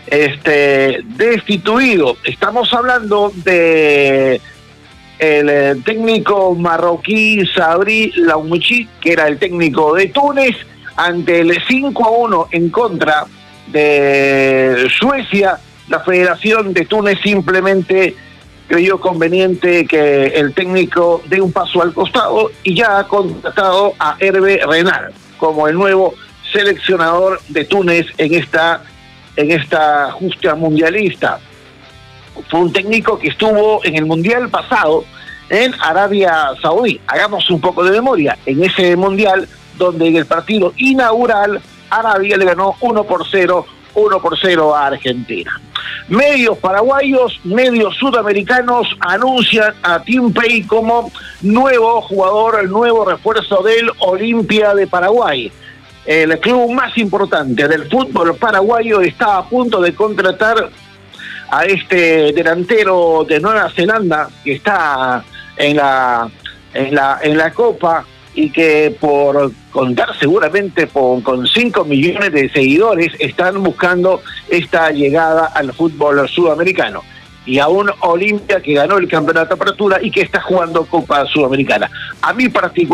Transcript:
destituido. Estamos hablando de el técnico marroquí Sabri Lamouchi, que era el técnico de Túnez, ante el 5-1 en contra de Suecia. La Federación de Túnez simplemente creyó conveniente que el técnico dé un paso al costado y ya ha contratado a Hervé Renard como el nuevo seleccionador de Túnez en esta justa mundialista. Fue un técnico que estuvo en el mundial pasado en Arabia Saudí. Hagamos un poco de memoria. En ese mundial, donde en el partido inaugural Arabia le ganó 1-0 a Argentina. Medios paraguayos, medios sudamericanos anuncian a Tim Pay como nuevo jugador, el nuevo refuerzo del Olimpia de Paraguay. El club más importante del fútbol paraguayo está a punto de contratar a este delantero de Nueva Zelanda que está en la Copa y que por contar seguramente con 5 millones de seguidores están buscando esta llegada al fútbol sudamericano. Y a un Olimpia que ganó el campeonato de apertura y que está jugando Copa Sudamericana. A mí particularmente